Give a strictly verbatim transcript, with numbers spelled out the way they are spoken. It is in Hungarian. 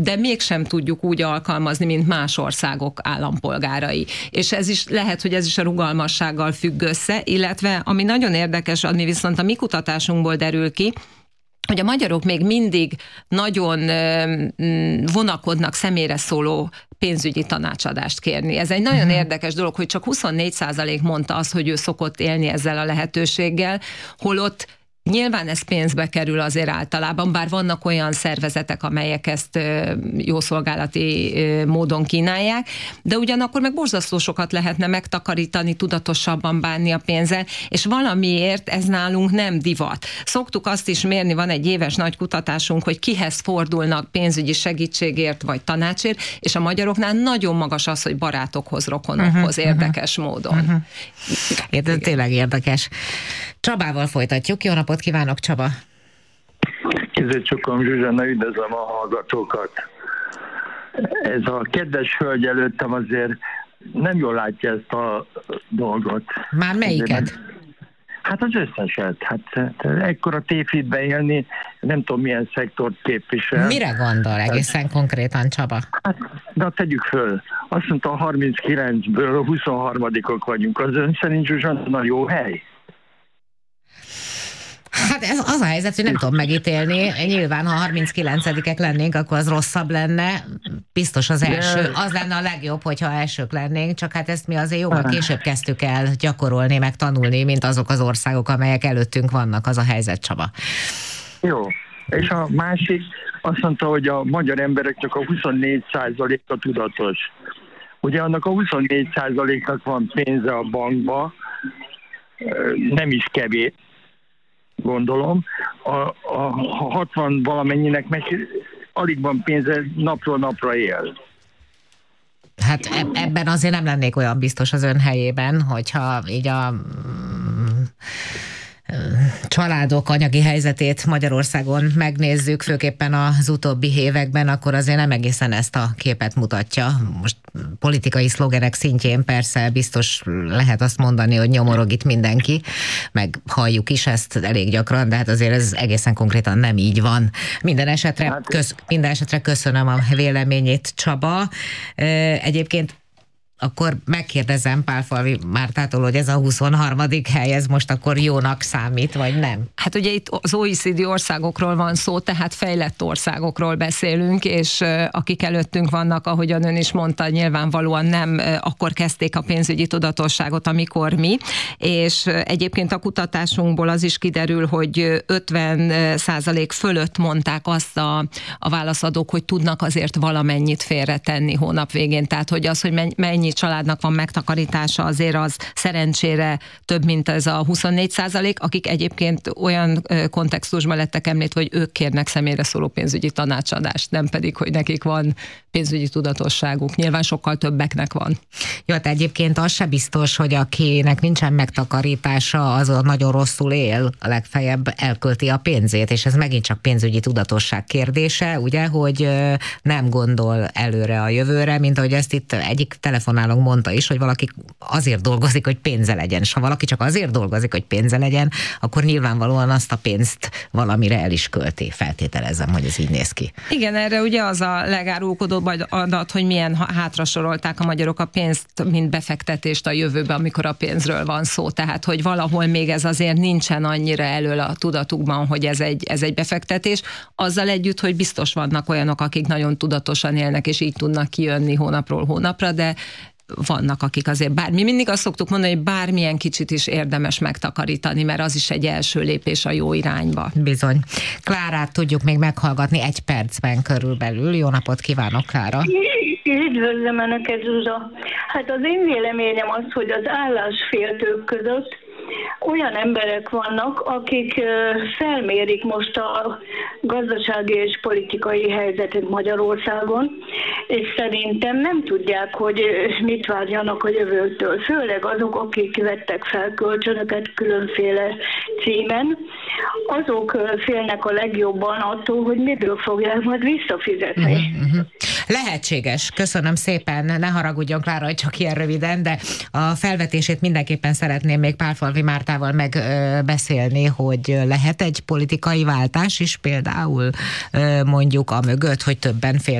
de mégsem tudjuk úgy alkalmazni, mint más országok állampolgárai. És ez is lehet, hogy ez is a rugalmassággal függ össze, illetve ami nagyon érdekes, ami viszont a mi kutatásunkból derül ki, hogy a magyarok még mindig nagyon vonakodnak személyre szóló pénzügyi tanácsadást kérni. Ez egy nagyon uh-huh. érdekes dolog, hogy csak huszonnégy százalék mondta azt, hogy ő szokott élni ezzel a lehetőséggel, holott nyilván ez pénzbe kerül azért általában, bár vannak olyan szervezetek, amelyek ezt jószolgálati módon kínálják, de ugyanakkor meg borzasztó sokat lehetne megtakarítani, tudatosabban bánni a pénzzel, és valamiért ez nálunk nem divat. Szoktuk azt is mérni, van egy éves nagy kutatásunk, hogy kihez fordulnak pénzügyi segítségért vagy tanácsért, és a magyaroknál nagyon magas az, hogy barátokhoz, rokonokhoz, uh-huh, érdekes uh-huh, módon. Uh-huh. Ez tényleg érdekes. Csabával folytatjuk. Jó napot kívánok, Csaba! Kézécsokom Zsuzsanna, üdvözlöm a hallgatókat. Ez a kedves hölgy előttem azért nem jól látja ezt a dolgot. Már melyiket? Hát az összeset. Hát ekkora tévhitben élni, nem tudom milyen szektort képvisel. Mire gondol egészen hát, konkrétan, Csaba? Hát, de tegyük föl. Azt mondta, a harminckilencből huszonharmadikok vagyunk. Az ön szerint Zsuzsanna jó hely? Hát ez az a helyzet, hogy nem tudom megítélni. Nyilván, ha harminckilencedikek lennénk, akkor az rosszabb lenne. Biztos az első. De... Az lenne a legjobb, hogyha elsők lennénk, csak hát ezt mi azért jóval később kezdtük el gyakorolni, meg tanulni, mint azok az országok, amelyek előttünk vannak. Az a helyzet, Csaba. Jó. És a másik azt mondta, hogy a magyar emberek csak a huszonnégy százaléka tudatos. Ugye annak a huszonnégy százaléknak van pénze a bankba, nem is kevés, gondolom, a, a hatvan valamennyinek meg alig van pénze, napról napra él. Hát ebben azért nem lennék olyan biztos az ön helyében, hogyha így a családok anyagi helyzetét Magyarországon megnézzük, főképpen az utóbbi években, akkor azért nem egészen ezt a képet mutatja. Most politikai szlogenek szintjén persze biztos lehet azt mondani, hogy nyomorog itt mindenki, meg halljuk is ezt elég gyakran, de hát azért ez egészen konkrétan nem így van. Minden esetre, köz, minden esetre köszönöm a véleményét, Csaba. Egyébként akkor megkérdezem Pálfalvi Mártától, hogy ez a huszonharmadik hely, ez most akkor jónak számít, vagy nem? Hát ugye itt az o e cé dé országokról van szó, tehát fejlett országokról beszélünk, és akik előttünk vannak, ahogyan ön is mondta, nyilvánvalóan nem akkor kezdték a pénzügyi tudatosságot, amikor mi, és egyébként a kutatásunkból az is kiderül, hogy ötven százalék fölött mondták azt a, a válaszadók, hogy tudnak azért valamennyit félretenni hónap végén, tehát hogy az, hogy mennyi családnak van megtakarítása, azért az szerencsére több, mint ez a huszonnégy százalék, akik egyébként olyan kontextusban lettek említve, hogy ők kérnek személyre szóló pénzügyi tanácsadást, nem pedig, hogy nekik van pénzügyi tudatosságuk. Nyilván sokkal többeknek van. Jó, hát egyébként az se biztos, hogy akinek nincsen megtakarítása, az nagyon rosszul él, a legfeljebb elkölti a pénzét, és ez megint csak pénzügyi tudatosság kérdése, ugye, hogy nem gondol előre a jövőre, mint ahogy ezt itt egyik telefonálónk mondta is, hogy valaki azért dolgozik, hogy pénze legyen, és ha valaki csak azért dolgozik, hogy pénze legyen, akkor nyilvánvalóan azt a pénzt valamire el is költi. Feltételezem, hogy ez így néz ki. Igen, erre ugye az a legárulkodóbb adat, hogy milyen hátrasorolták a magyarok a pénzt, mint befektetést a jövőbe, amikor a pénzről van szó. Tehát, hogy valahol még ez azért nincsen annyira elől a tudatukban, hogy ez egy, ez egy befektetés. Azzal együtt, hogy biztos vannak olyanok, akik nagyon tudatosan élnek, és így tudnak kijönni hónapról hónapra, de vannak, akik azért bármi. Mindig azt szoktuk mondani, hogy bármilyen kicsit is érdemes megtakarítani, mert az is egy első lépés a jó irányba. Bizony. Klárát tudjuk még meghallgatni egy percben körülbelül. Jó napot kívánok, Klára! Üdvözlöm Önöket, Zsuzsa! Hát az én véleményem az, hogy az állásféltők között olyan emberek vannak, akik felmérik most a gazdasági és politikai helyzetet Magyarországon, és szerintem nem tudják, hogy mit várjanak a jövőtől. Főleg azok, akik vettek fel kölcsönöket különféle címen, azok félnek a legjobban attól, hogy miből fogják majd visszafizetni. Uh-huh, uh-huh. Lehetséges. Köszönöm szépen. Ne haragudjon, Klára, hogy csak ilyen röviden, de a felvetését mindenképpen szeretném még Pálfalvi Mártával megbeszélni, hogy lehet egy politikai váltás is például mondjuk a mögött, hogy többen fél